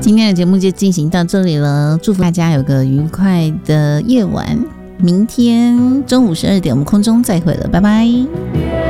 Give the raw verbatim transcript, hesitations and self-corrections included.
今天的节目就进行到这里了，祝福大家有个愉快的夜晚。明天中午十二点，我们空中再会了，拜拜。